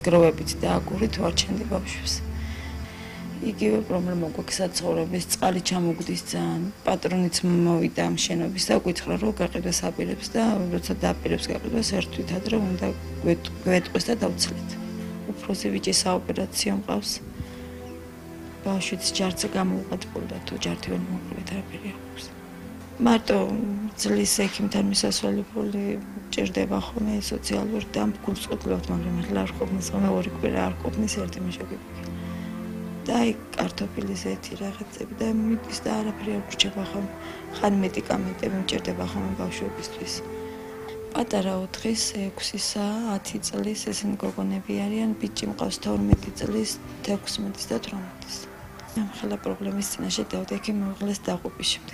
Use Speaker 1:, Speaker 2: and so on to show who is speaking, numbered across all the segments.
Speaker 1: გროვებით და აგურით ვარჩენდი ბავშვებს. იგივე პრობლემა გვაქვს საცხოვრების, წყალი ჩამოგდის ძალიან. პატრონიც მოვიდა ამ შენობის და გვითხრა, რომ გაყიდვას აპირებს და როცა დააპირებს გაყიდვას ერთვით ადრე უნდა გვეტყვის და დავცლით. უფროსი ბიჭი საოპერაციო მყავს. ბავშვიც ჯარზე გამოუყადებული და თუ ჯართი ვერ მოკლეთ არაფერი აქვს. მარტო ძლის ექიმთან მისასვლელი ჭირდება ხოლმე სოციალური და გულსყიდლობთ, მაგრამ ახლა არ ყოფნის ხოლმე ორი კვირა არ ყოფნის ერთი მეშოგები. და აი კარტოფილი ზეთი რაღაცები და მიდის და არაფერი არ გრჩება ხოლმე. ხან მედიკამენტები მჭირდება ხოლმე ბავშვებისთვის. პატარა 4-ის, 6-ისა, 10 წლის ესენი გოგონები არიან, ბიჭი მყავს 12 წლის, 16-ის და 18-ის. ამ ხელა პრობლემის წინაშე დავდექი მოღლეს დაყუპის შემდეგ.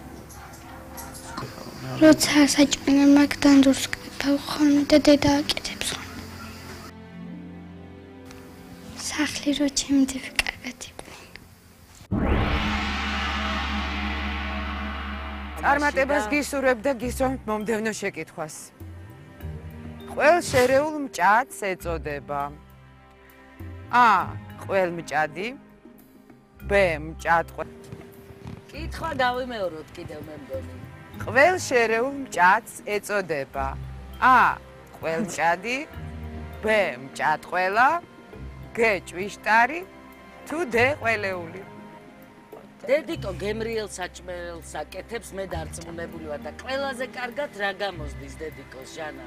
Speaker 2: როცა საჭმელი მაგდან დურს კეთავ ხოლმე და დედა აკეთებს ხოლმე. სახლი რო ჩემი კარგად იყვნენ.
Speaker 3: წარმატებას გისურვებ და გისვამთ მომდევნო შეკითხვას. ყველ შერეულ მჭადს ეწოდება A. ყველმჭადი B. მჭადყველი.
Speaker 4: კითხვა დავიმეოროთ კიდევ მე მგონი.
Speaker 3: ყველ შერეულ მჭადს ეწოდება A. ყველმჭადი B. მჭადყველა G. ჭვიშტარი თუ D. ყველეული.
Speaker 4: დედიკო გემრიელ საჭმელს აკეთებს, მე დარწმუნებული ვარ და ყველაზე კარგად რა გამოსდის დედიკოს ჟანა?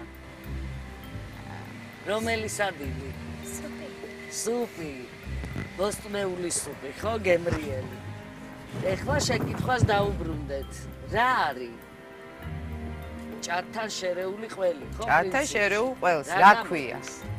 Speaker 4: რომელი სადილი? სუპი. ბოსტნეული სუპი, ხო, გემრიელი. ეხლა შეკითხვას დაუბრუნდეთ. რა არის? ჭადთან შერეული ყველი, ხო?
Speaker 3: ჭადთან შერეულ ყველს, რა ქვია?